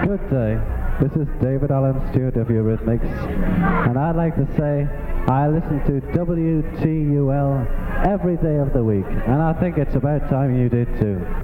Good day. This is David Allen Stewart of Eurythmics, and I'd like to say I listen to WTUL every day of the week, and I think it's about time you did too.